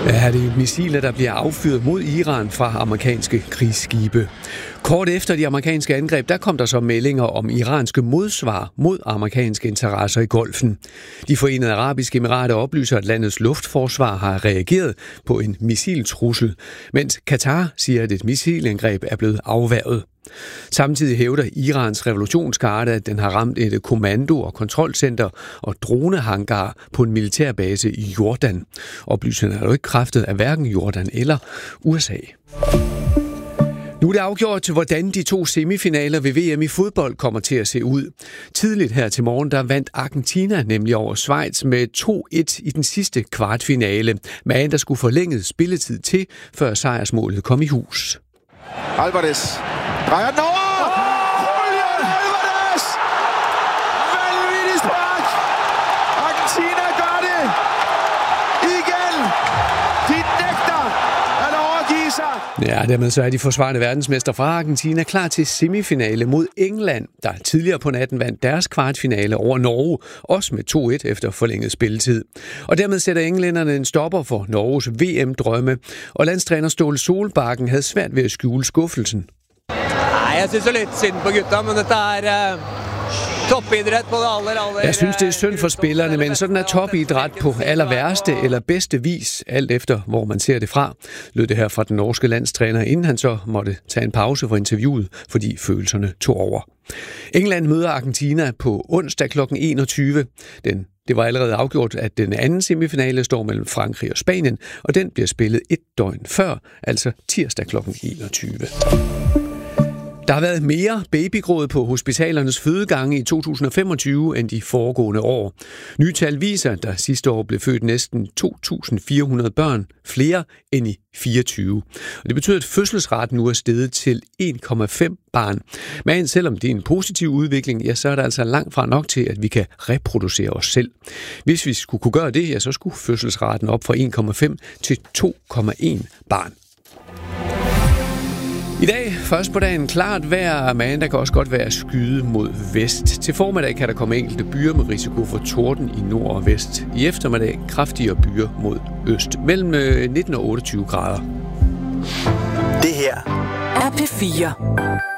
Ja, det er missiler, der bliver affyret mod Iran fra amerikanske krigsskibe. Kort efter de amerikanske angreb, der kom der så meldinger om iranske modsvar mod amerikanske interesser i Golfen. De Forenede Arabiske Emirater oplyser, at landets luftforsvar har reageret på en missiltrussel, mens Katar siger, at et missilangreb er blevet afværget. Samtidig hævder Irans revolutionsgarde, at den har ramt et kommando- og kontrolcenter og dronehangar på en militærbase i Jordan. Oplysningerne er jo ikke kræftet af hverken Jordan eller USA. Nu er det afgjort, hvordan de 2 semifinaler ved VM i fodbold kommer til at se ud. Tidligt her til morgen, der vandt Argentina nemlig over Schweiz med 2-1 i den sidste kvartfinale. Men der skulle forlænget spilletid til, før sejrsmålet kom i hus. Alvarez drejer den over! Julian Alvarez! Vanvittig spark! Argentina gør det! Igen! De nægter at overgive sig! Ja, dermed så er de forsvarende verdensmester fra Argentina klar til semifinale mod England, der tidligere på natten vandt deres kvartfinale over Norge, også med 2-1 efter forlænget spilletid. Og dermed sætter englænderne en stopper for Norges VM-drømme, og landstræner Ståle Solbakken havde svært ved at skjule skuffelsen. Jeg synes det er lidt synd på gutta, men dette er toppidræt på det aller. Jeg synes, det er synd for spillerne, men sådan er topidræt på aller værste eller bedste vis, alt efter hvor man ser det fra, lød det her fra den norske landstræner, inden han så måtte tage en pause for interviewet, fordi følelserne tog over. England møder Argentina på onsdag kl. 21. Det var allerede afgjort, at den anden semifinale står mellem Frankrig og Spanien, og den bliver spillet 1 døgn før, altså tirsdag kl. 21. Der har været mere babygråd på hospitalernes fødegange i 2025 end de foregående år. Nye tal viser, at der sidste år blev født næsten 2.400 børn, flere end i 24. Og det betyder, at fødselsraten nu er steget til 1,5 barn. Men selvom det er en positiv udvikling, ja, så er der altså langt fra nok til, at vi kan reproducere os selv. Hvis vi skulle kunne gøre det, ja, så skulle fødselsraten op fra 1,5 til 2,1 barn. I dag, først på dagen, klart vejr, men der kan også godt være skyde mod vest. Til formiddag kan der komme enkelte byer med risiko for torden i nord og vest. I eftermiddag kraftigere byer mod øst, mellem 19 og 28 grader. Det her er P4.